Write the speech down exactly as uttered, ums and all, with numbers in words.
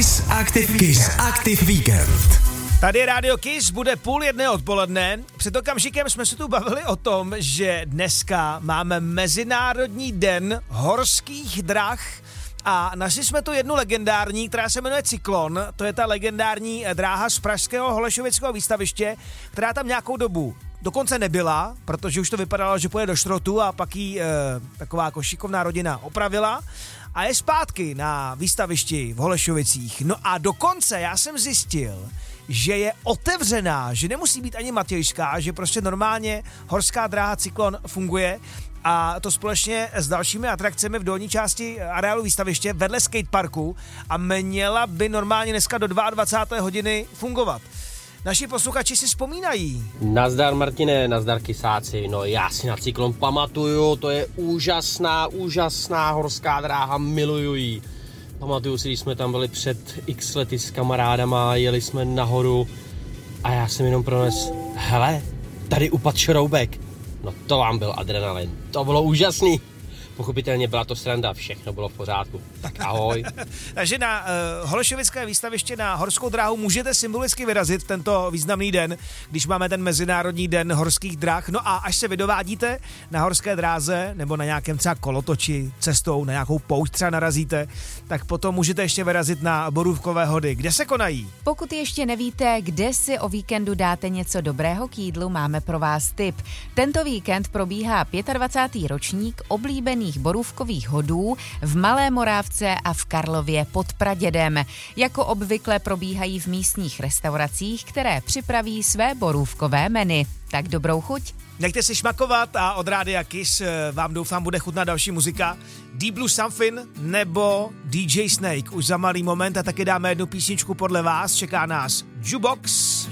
Kiss Active, Kiss Active Weekend. Tady je Rádio Kiss, bude půl jedné odpoledne. Před okamžikem jsme se tu bavili o tom, že dneska máme Mezinárodní den horských drah a našli jsme tu jednu legendární, která se jmenuje Cyklon. To je ta legendární dráha z pražského Holešovického výstaviště, která tam nějakou dobu dokonce nebyla, protože už to vypadalo, že půjde do šrotu a pak jí e, taková jako šikovná rodina opravila a je zpátky na výstavišti v Holešovicích. No a dokonce já jsem zjistil, že je otevřená, že nemusí být ani matějská, že prostě normálně horská dráha Cyklon funguje a to společně s dalšími atrakcemi v dolní části areálu výstaviště vedle skateparku a měla by normálně dneska do dvacáté druhé hodiny fungovat. Naši posluchači si vzpomínají. Nazdar Martine, nazdar Kisáci, no já si na Cyklon pamatuju, to je úžasná, úžasná horská dráha, miluju ji. Pamatuju si, když jsme tam byli před x lety s kamarádama, jeli jsme nahoru a já jsem jenom prones, hele, tady upadl šroubek. No to vám byl adrenalin, to bylo úžasný. Pochopitelně byla to sranda, všechno bylo v pořádku. Tak ahoj. Takže na uh, Holešovické výstaviště na horskou dráhu můžete symbolicky vyrazit tento významný den, když máme ten Mezinárodní den horských drah. No a až se vydovádíte na horské dráze nebo na nějakém třeba kolotoči cestou, na nějakou poušť třeba narazíte, tak potom můžete ještě vyrazit na Borůvkové hody. Kde se konají? Pokud ještě nevíte, kde si o víkendu dáte něco dobrého k jídlu, máme pro vás tip. Tento víkend probíhá dvacátý pátý ročník oblíbený Borůvkových hodů v Malé Morávce a v Karlově pod Pradědem. Jako obvykle probíhají v místních restauracích, které připraví své borůvkové menu. Tak dobrou chuť. Nechte si šmakovat a od Rádia Kiss vám doufám bude chutnat další muzika. Deep Blue Something nebo D J Snake už za malý moment a taky dáme jednu písničku podle vás. Čeká nás Jukebox.